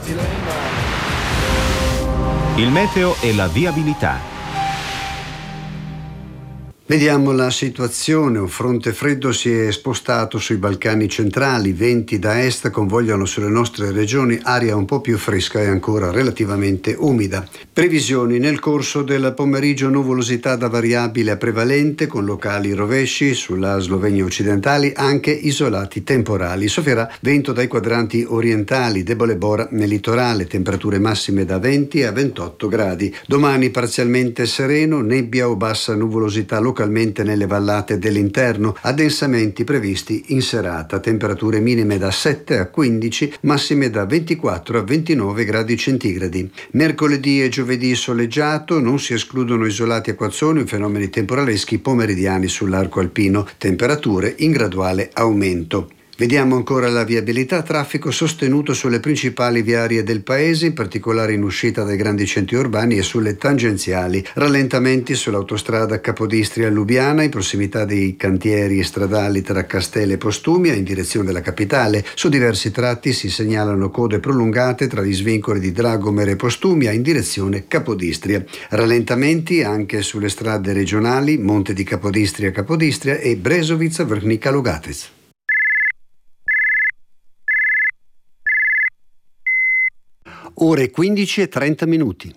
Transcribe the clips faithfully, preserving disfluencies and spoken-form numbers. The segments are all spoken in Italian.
Il meteo e la viabilità. Vediamo la situazione. Un fronte freddo si è spostato sui Balcani centrali, venti da est convogliano sulle nostre regioni, aria un po' più fresca e ancora relativamente umida. Previsioni: nel corso del pomeriggio nuvolosità da variabile a prevalente con locali rovesci sulla Slovenia occidentali, anche isolati temporali. Soffierà vento dai quadranti orientali, debole bora nel litorale, temperature massime da venti a ventotto gradi. Domani parzialmente sereno, nebbia o bassa nuvolosità locale localmente nelle vallate dell'interno, addensamenti previsti in serata, temperature minime da sette a quindici, massime da ventiquattro a ventinove gradi centigradi. Mercoledì e giovedì soleggiato, non si escludono isolati acquazzoni o fenomeni temporaleschi pomeridiani sull'arco alpino, temperature in graduale aumento. Vediamo ancora la viabilità. Traffico sostenuto sulle principali viarie del paese, in particolare in uscita dai grandi centri urbani e sulle tangenziali. Rallentamenti sull'autostrada Capodistria-Lubiana in prossimità dei cantieri stradali tra Castello e Postumia in direzione della capitale. Su diversi tratti si segnalano code prolungate tra gli svincoli di Dragomere e Postumia in direzione Capodistria. Rallentamenti anche sulle strade regionali Monte di Capodistria-Capodistria e Brezovica-Vrhnika-Lugatec. Ore quindici e trenta minuti.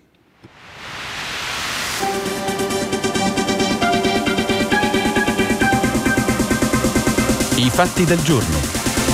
I fatti del giorno.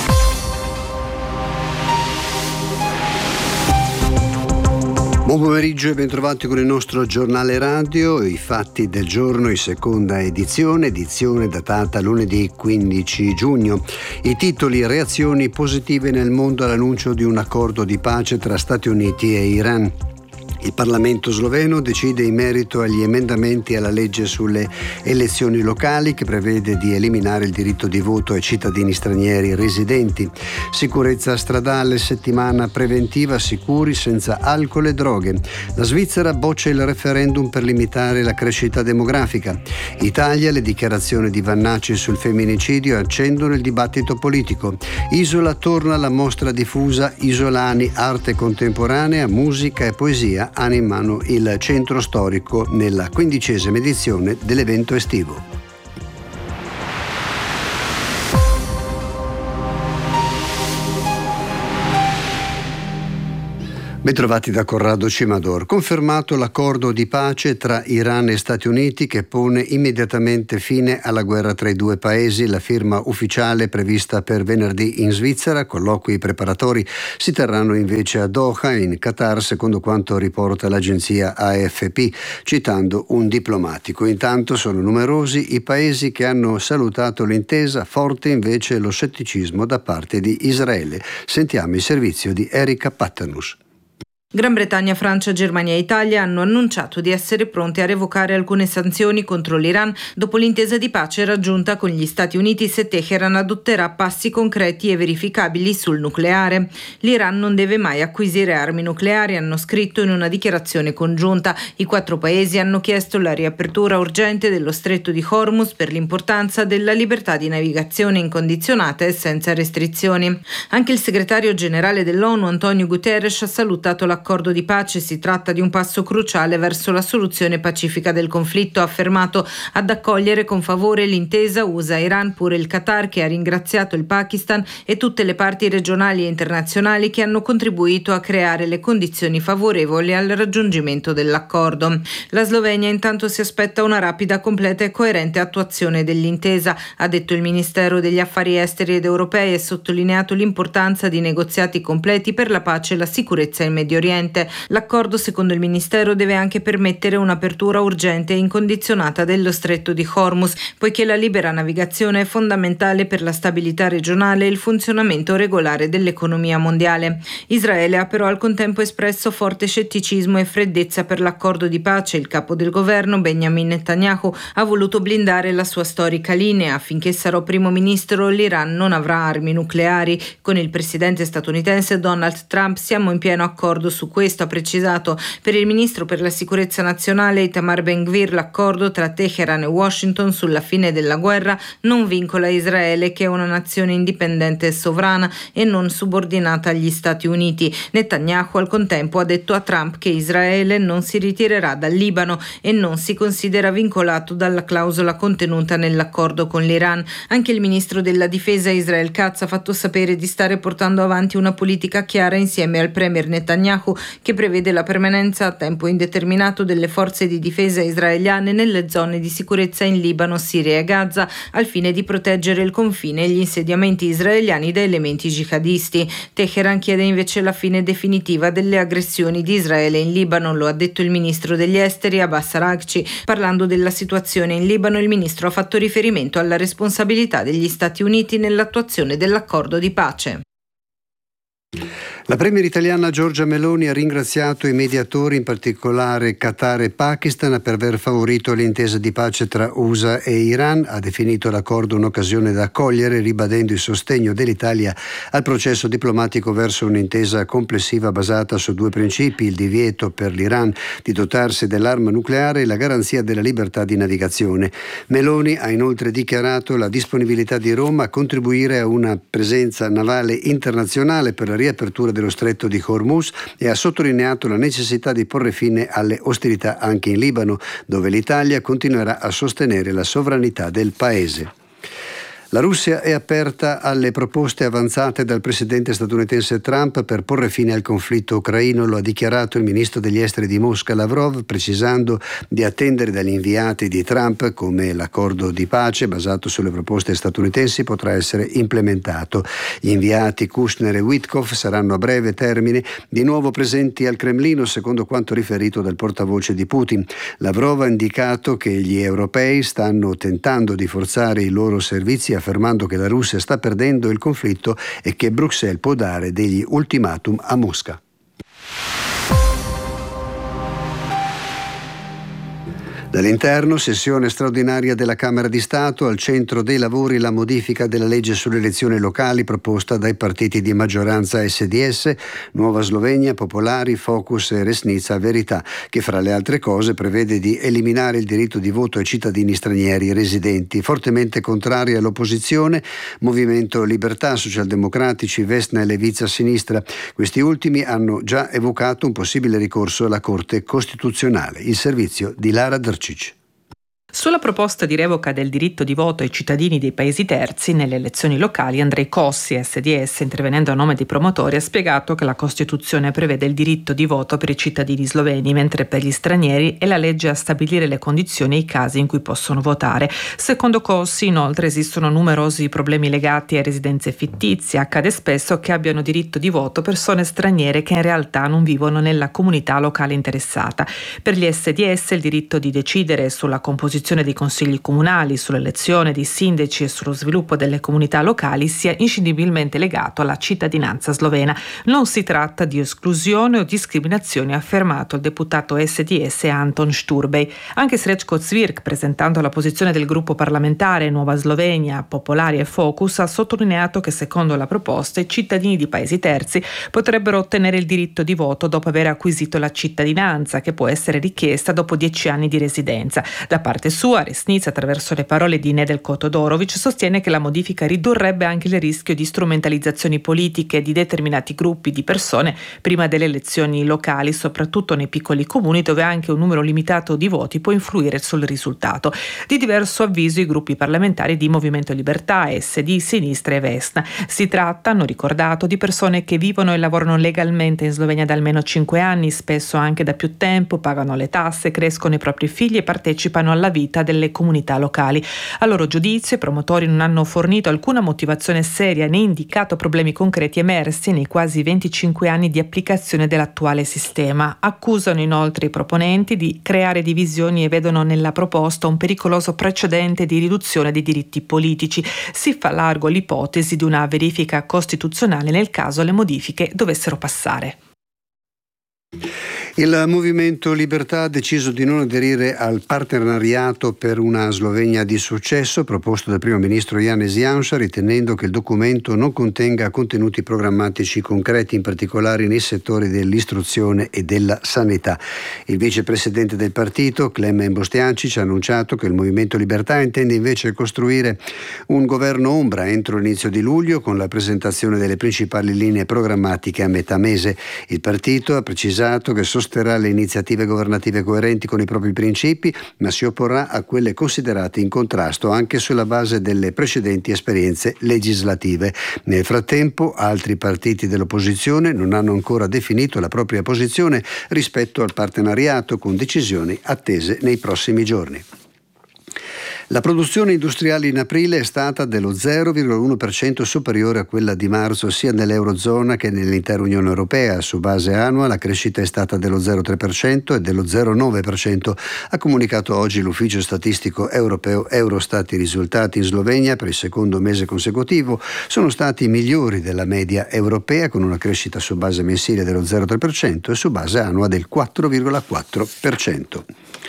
Buon pomeriggio e bentrovati con il nostro giornale radio, i fatti del giorno in seconda edizione, edizione datata lunedì quindici giugno. I titoli: reazioni positive nel mondo all'annuncio di un accordo di pace tra Stati Uniti e Iran. Il Parlamento sloveno decide in merito agli emendamenti alla legge sulle elezioni locali che prevede di eliminare il diritto di voto ai cittadini stranieri residenti. Sicurezza stradale, settimana preventiva sicuri senza alcol e droghe. La Svizzera boccia il referendum per limitare la crescita demografica. Italia, le dichiarazioni di Vannacci sul femminicidio accendono il dibattito politico. Isola torna la mostra diffusa Isolani, arte contemporanea, musica e poesia, hanno in mano il centro storico nella quindicesima edizione dell'evento estivo. Bentrovati da Corrado Cimador. Confermato l'accordo di pace tra Iran e Stati Uniti che pone immediatamente fine alla guerra tra i due paesi. La firma ufficiale prevista per venerdì in Svizzera. Colloqui preparatori si terranno invece a Doha, in Qatar, secondo quanto riporta l'agenzia A F P, citando un diplomatico. Intanto sono numerosi i paesi che hanno salutato l'intesa, forte invece lo scetticismo da parte di Israele. Sentiamo il servizio di Erika Paternus. Gran Bretagna, Francia, Germania e Italia hanno annunciato di essere pronte a revocare alcune sanzioni contro l'Iran dopo l'intesa di pace raggiunta con gli Stati Uniti se Teheran adotterà passi concreti e verificabili sul nucleare. L'Iran non deve mai acquisire armi nucleari, hanno scritto in una dichiarazione congiunta. I quattro paesi hanno chiesto la riapertura urgente dello stretto di Hormuz per l'importanza della libertà di navigazione incondizionata e senza restrizioni. Anche il segretario generale dell'ONU, Antonio Guterres, ha salutato la L'accordo di pace. Si tratta di un passo cruciale verso la soluzione pacifica del conflitto, ha affermato. Ad accogliere con favore l'intesa U S A-Iran pure il Qatar, che ha ringraziato il Pakistan e tutte le parti regionali e internazionali che hanno contribuito a creare le condizioni favorevoli al raggiungimento dell'accordo. La Slovenia intanto si aspetta una rapida, completa e coerente attuazione dell'intesa, ha detto il Ministero degli Affari Esteri ed Europei, e sottolineato l'importanza di negoziati completi per la pace e la sicurezza in Medio Oriente. L'accordo, secondo il Ministero, deve anche permettere un'apertura urgente e incondizionata dello stretto di Hormuz, poiché la libera navigazione è fondamentale per la stabilità regionale e il funzionamento regolare dell'economia mondiale. Israele ha però al contempo espresso forte scetticismo e freddezza per l'accordo di pace. Il capo del governo, Benjamin Netanyahu, ha voluto blindare la sua storica linea: finché sarò primo ministro l'Iran non avrà armi nucleari. Con il presidente statunitense Donald Trump siamo in pieno accordo su questo ha precisato: per il ministro per la sicurezza nazionale Itamar Ben-Gvir l'accordo tra Teheran e Washington sulla fine della guerra non vincola Israele, che è una nazione indipendente e sovrana e non subordinata agli Stati Uniti. Netanyahu al contempo ha detto a Trump che Israele non si ritirerà dal Libano e non si considera vincolato dalla clausola contenuta nell'accordo con l'Iran. Anche il ministro della difesa Israel Katz ha fatto sapere di stare portando avanti una politica chiara insieme al premier Netanyahu, che prevede la permanenza a tempo indeterminato delle forze di difesa israeliane nelle zone di sicurezza in Libano, Siria e Gaza, al fine di proteggere il confine e gli insediamenti israeliani da elementi jihadisti. Teheran chiede invece la fine definitiva delle aggressioni di Israele in Libano, lo ha detto il ministro degli esteri Abbas Araghchi. Parlando della situazione in Libano, il ministro ha fatto riferimento alla responsabilità degli Stati Uniti nell'attuazione dell'accordo di pace. La premier italiana Giorgia Meloni ha ringraziato i mediatori, in particolare Qatar e Pakistan, per aver favorito l'intesa di pace tra U S A e Iran. Ha definito l'accordo un'occasione da accogliere, ribadendo il sostegno dell'Italia al processo diplomatico verso un'intesa complessiva basata su due principi: il divieto per l'Iran di dotarsi dell'arma nucleare e la garanzia della libertà di navigazione. Meloni ha inoltre dichiarato la disponibilità di Roma a contribuire a una presenza navale internazionale per la riapertura dello stretto di Hormuz e ha sottolineato la necessità di porre fine alle ostilità anche in Libano, dove l'Italia continuerà a sostenere la sovranità del paese. La Russia è aperta alle proposte avanzate dal presidente statunitense Trump per porre fine al conflitto ucraino, lo ha dichiarato il ministro degli esteri di Mosca Lavrov, precisando di attendere dagli inviati di Trump come l'accordo di pace basato sulle proposte statunitensi potrà essere implementato. Gli inviati Kushner e Witkoff saranno a breve termine di nuovo presenti al Cremlino, secondo quanto riferito dal portavoce di Putin. Lavrov ha indicato che gli europei stanno tentando di forzare i loro servizi, affermando che la Russia sta perdendo il conflitto e che Bruxelles può dare degli ultimatum a Mosca. Dall'interno, sessione straordinaria della Camera di Stato, al centro dei lavori la modifica della legge sulle elezioni locali proposta dai partiti di maggioranza S D S, Nuova Slovenia, Popolari, Focus e Resnica Verità, che fra le altre cose prevede di eliminare il diritto di voto ai cittadini stranieri residenti. Fortemente contrari all'opposizione, Movimento Libertà, Socialdemocratici, Vesna e Leviza Sinistra. Questi ultimi hanno già evocato un possibile ricorso alla Corte Costituzionale. Il servizio di Lara Drcic. Sulla proposta di revoca del diritto di voto ai cittadini dei paesi terzi nelle elezioni locali, Andrei Cossi, S D S, intervenendo a nome dei promotori, ha spiegato che la Costituzione prevede il diritto di voto per i cittadini sloveni, mentre per gli stranieri è la legge a stabilire le condizioni e i casi in cui possono votare. Secondo Cossi, inoltre, esistono numerosi problemi legati a residenze fittizie. Accade spesso che abbiano diritto di voto persone straniere che in realtà non vivono nella comunità locale interessata. Per gli S D S il diritto di decidere sulla composizione dei consigli comunali, sull'elezione di sindaci e sullo sviluppo delle comunità locali sia inscindibilmente legato alla cittadinanza slovena. Non si tratta di esclusione o discriminazione, ha affermato il deputato S D S Anton Sturbej. Anche Srećko Cvirk, presentando la posizione del gruppo parlamentare Nuova Slovenia, Popolari e Focus, ha sottolineato che secondo la proposta i cittadini di paesi terzi potrebbero ottenere il diritto di voto dopo aver acquisito la cittadinanza, che può essere richiesta dopo dieci anni di residenza. Da parte sua, Resnica, attraverso le parole di Nedeljko Todorovic, sostiene che la modifica ridurrebbe anche il rischio di strumentalizzazioni politiche di determinati gruppi di persone prima delle elezioni locali, soprattutto nei piccoli comuni dove anche un numero limitato di voti può influire sul risultato. Di diverso avviso i gruppi parlamentari di Movimento Libertà, S D, Sinistra e Vesna. Si tratta, hanno ricordato, di persone che vivono e lavorano legalmente in Slovenia da almeno cinque anni, spesso anche da più tempo, pagano le tasse, crescono i propri figli e partecipano alla vita delle comunità locali. A loro giudizio i promotori non hanno fornito alcuna motivazione seria né indicato problemi concreti emersi nei quasi venticinque anni di applicazione dell'attuale sistema. Accusano inoltre i proponenti di creare divisioni e vedono nella proposta un pericoloso precedente di riduzione dei diritti politici. Si fa largo l'ipotesi di una verifica costituzionale nel caso le modifiche dovessero passare. Il Movimento Libertà ha deciso di non aderire al partenariato per una Slovenia di successo proposto dal primo ministro Janez Janša, ritenendo che il documento non contenga contenuti programmatici concreti, in particolare nei settori dell'istruzione e della sanità. Il vicepresidente del partito, Klemen Boštjančić, ha annunciato che il Movimento Libertà intende invece costruire un governo ombra entro l'inizio di luglio, con la presentazione delle principali linee programmatiche a metà mese. Il partito ha precisato che sosterrà le iniziative governative coerenti con i propri principi, ma si opporrà a quelle considerate in contrasto anche sulla base delle precedenti esperienze legislative. Nel frattempo, altri partiti dell'opposizione non hanno ancora definito la propria posizione rispetto al partenariato, con decisioni attese nei prossimi giorni. La produzione industriale in aprile è stata dello zero virgola uno per cento superiore a quella di marzo sia nell'Eurozona che nell'intera Unione Europea. Su base annua la crescita è stata dello zero virgola tre per cento e dello zero virgola nove per cento, ha comunicato oggi l'ufficio statistico europeo Eurostat. I risultati in Slovenia per il secondo mese consecutivo sono stati migliori della media europea, con una crescita su base mensile dello zero virgola tre per cento e su base annua del quattro virgola quattro per cento.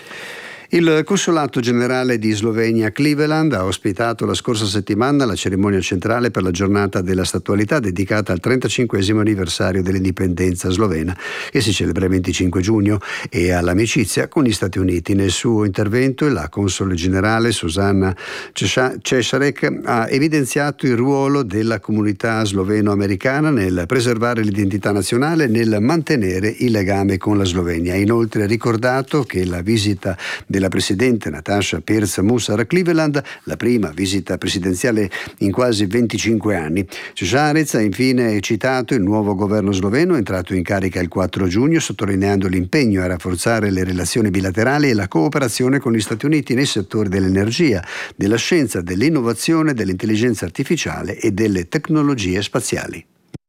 Il Consolato Generale di Slovenia a Cleveland ha ospitato la scorsa settimana la cerimonia centrale per la giornata della statualità dedicata al trentacinquesimo anniversario dell'indipendenza slovena, che si celebra il venticinque giugno, e all'amicizia con gli Stati Uniti. Nel suo intervento la console generale Susanna Cesarek ha evidenziato il ruolo della comunità sloveno-americana nel preservare l'identità nazionale e nel mantenere il legame con la Slovenia. Ha inoltre ricordato che la visita della presidente Nataša Pirc-Musar a Cleveland, la prima visita presidenziale in quasi venticinque anni. Cesarec ha infine citato il nuovo governo sloveno entrato in carica il quattro giugno, sottolineando l'impegno a rafforzare le relazioni bilaterali e la cooperazione con gli Stati Uniti nei settori dell'energia, della scienza, dell'innovazione, dell'intelligenza artificiale e delle tecnologie spaziali.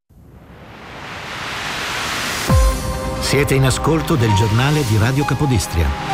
Siete in ascolto del giornale di Radio Capodistria.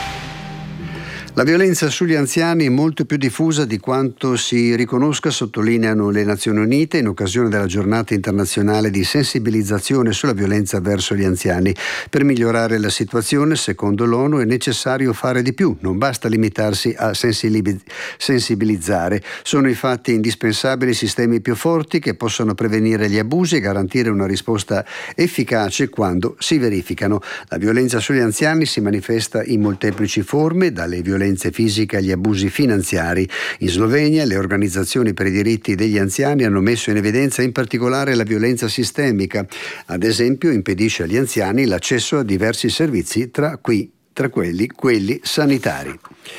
La violenza sugli anziani è molto più diffusa di quanto si riconosca, sottolineano le Nazioni Unite in occasione della giornata internazionale di sensibilizzazione sulla violenza verso gli anziani. Per migliorare la situazione, secondo l'ONU, è necessario fare di più, non basta limitarsi a sensibilizzare. Sono infatti indispensabili sistemi più forti che possano prevenire gli abusi e garantire una risposta efficace quando si verificano. La violenza sugli anziani si manifesta in molteplici forme, dalle violenze fisiche agli abusi finanziari. In Slovenia le organizzazioni per i diritti degli anziani hanno messo in evidenza in particolare la violenza sistemica. Ad esempio, impedisce agli anziani l'accesso a diversi servizi, tra, qui, tra quelli, quelli sanitari.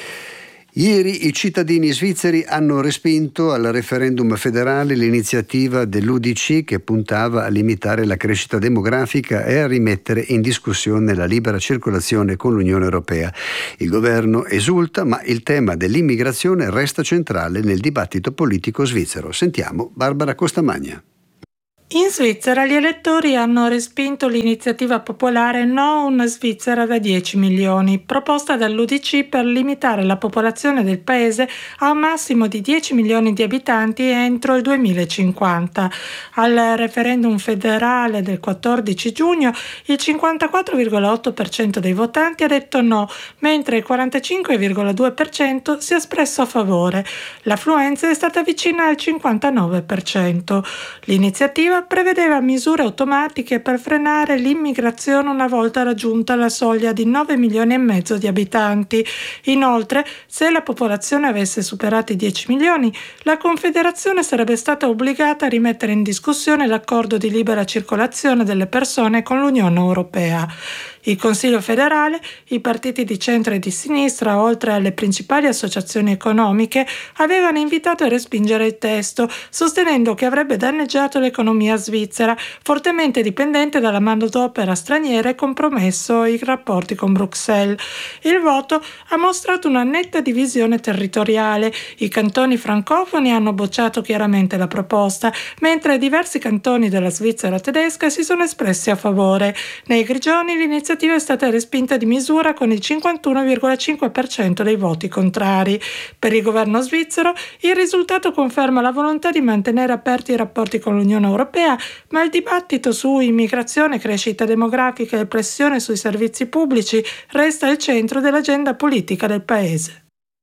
Ieri i cittadini svizzeri hanno respinto al referendum federale l'iniziativa dell'U D C che puntava a limitare la crescita demografica e a rimettere in discussione la libera circolazione con l'Unione Europea. Il governo esulta, ma il tema dell'immigrazione resta centrale nel dibattito politico svizzero. Sentiamo Barbara Costamagna. In Svizzera gli elettori hanno respinto l'iniziativa popolare No una Svizzera da dieci milioni, proposta dall'U D C per limitare la popolazione del paese a un massimo di dieci milioni di abitanti entro il duemilacinquanta. Al referendum federale del quattordici giugno il cinquantaquattro virgola otto per cento dei votanti ha detto no, mentre il quarantacinque virgola due per cento si è espresso a favore. L'affluenza è stata vicina al cinquantanove per cento. L'iniziativa prevedeva misure automatiche per frenare l'immigrazione una volta raggiunta la soglia di nove milioni e mezzo di abitanti. Inoltre, se la popolazione avesse superato i dieci milioni, la Confederazione sarebbe stata obbligata a rimettere in discussione l'accordo di libera circolazione delle persone con l'Unione Europea. Il Consiglio federale, i partiti di centro e di sinistra, oltre alle principali associazioni economiche, avevano invitato a respingere il testo, sostenendo che avrebbe danneggiato l'economia svizzera, fortemente dipendente dalla manodopera straniera e compromesso i rapporti con Bruxelles. Il voto ha mostrato una netta divisione territoriale. I cantoni francofoni hanno bocciato chiaramente la proposta, mentre diversi cantoni della Svizzera tedesca si sono espressi a favore. Nei Grigioni l'iniziativa l'iniziativa è stata respinta di misura con il cinquantuno virgola cinque per cento dei voti contrari. Per il governo svizzero il risultato conferma la volontà di mantenere aperti i rapporti con l'Unione Europea, ma il dibattito su immigrazione, crescita demografica e pressione sui servizi pubblici resta al centro dell'agenda politica del paese.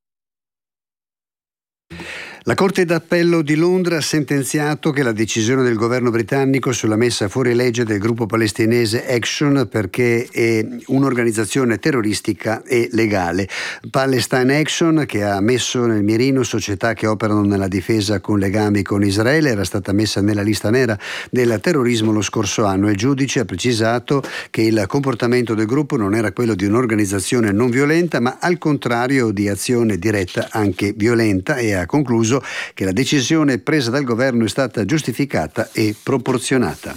La Corte d'Appello di Londra ha sentenziato che la decisione del governo britannico sulla messa fuori legge del gruppo palestinese Action, perché è un'organizzazione terroristica e legale. Palestine Action, che ha messo nel mirino società che operano nella difesa con legami con Israele, era stata messa nella lista nera del terrorismo lo scorso anno. Il giudice ha precisato che il comportamento del gruppo non era quello di un'organizzazione non violenta, ma al contrario di azione diretta anche violenta, e ha concluso che la decisione presa dal governo è stata giustificata e proporzionata.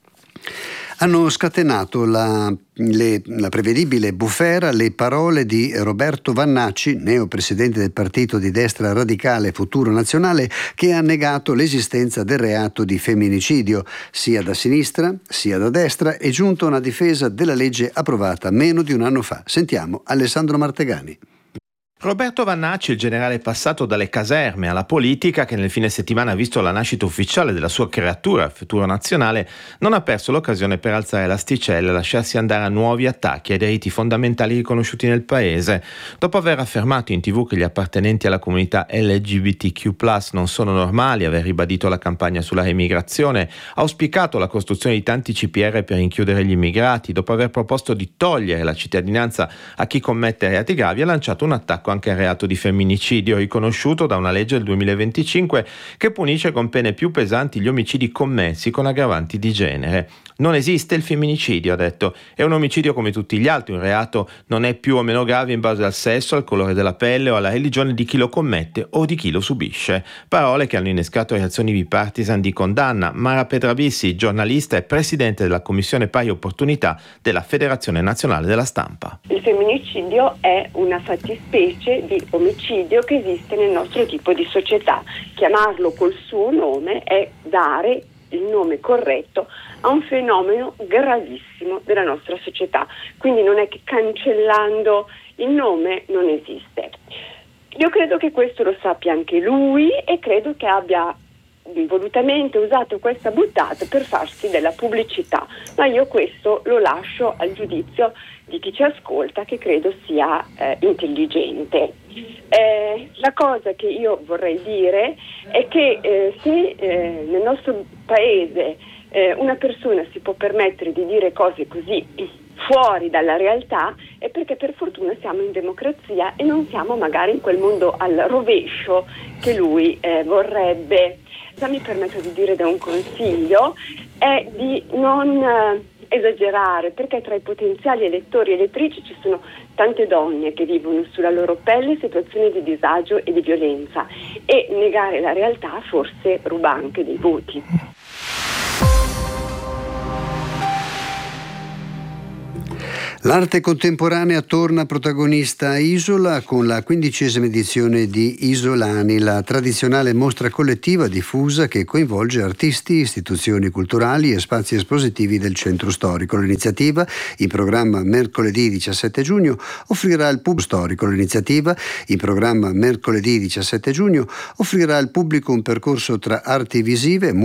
Hanno scatenato la, le, la prevedibile bufera le parole di Roberto Vannacci, neopresidente del partito di destra radicale Futuro Nazionale, che ha negato l'esistenza del reato di femminicidio. Sia da sinistra sia da destra è giunta una difesa della legge approvata meno di un anno fa. Sentiamo Alessandro Martegani. Roberto Vannacci, il generale passato dalle caserme alla politica, che nel fine settimana ha visto la nascita ufficiale della sua creatura, Futuro Nazionale, non ha perso l'occasione per alzare l'asticella e lasciarsi andare a nuovi attacchi ai diritti fondamentali riconosciuti nel paese. Dopo aver affermato in tv che gli appartenenti alla comunità L G B T Q plus non sono normali, aver ribadito la campagna sulla emigrazione, ha auspicato la costruzione di tanti C P R per rinchiudere gli immigrati, dopo aver proposto di togliere la cittadinanza a chi commette reati gravi, ha lanciato un attacco anche al reato di femminicidio, riconosciuto da una legge del duemilaventicinque che punisce con pene più pesanti gli omicidi commessi con aggravanti di genere. Non esiste il femminicidio, ha detto, è un omicidio come tutti gli altri, un reato non è più o meno grave in base al sesso, al colore della pelle o alla religione di chi lo commette o di chi lo subisce. Parole che hanno innescato reazioni bipartisan di condanna. Mara Pedrabissi, giornalista e presidente della Commissione Pari Opportunità della Federazione Nazionale della Stampa. Il femminicidio è una fattispecie di omicidio che esiste nel nostro tipo di società. Chiamarlo col suo nome è dare il nome corretto a un fenomeno gravissimo della nostra società. Quindi non è che cancellando il nome non esiste. Io credo che questo lo sappia anche lui e credo che abbia volutamente usato questa buttata per farsi della pubblicità, ma io questo lo lascio al giudizio di chi ci ascolta, che credo sia eh, intelligente. Eh, la cosa che io vorrei dire è che eh, se eh, nel nostro paese eh, una persona si può permettere di dire cose così fuori dalla realtà, è perché per fortuna siamo in democrazia e non siamo magari in quel mondo al rovescio che lui eh, vorrebbe. Mi permetto di dire da un consiglio è di non eh, esagerare, perché tra i potenziali elettori e elettrici ci sono tante donne che vivono sulla loro pelle situazioni di disagio e di violenza, e negare la realtà forse ruba anche dei voti. L'arte contemporanea torna protagonista a Isola con la quindicesima edizione di Isolani, la tradizionale mostra collettiva diffusa che coinvolge artisti, istituzioni culturali e spazi espositivi del centro storico. L'iniziativa, in programma mercoledì diciassette giugno, offrirà al pubblico storico. L'iniziativa, in programma mercoledì diciassette giugno, offrirà al pubblico un percorso tra arti visive,